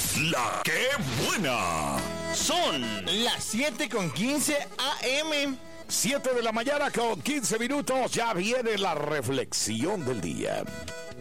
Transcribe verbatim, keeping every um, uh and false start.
La que buena. Son las siete con quince A M. siete de la mañana con quince minutos. Ya viene la reflexión del día.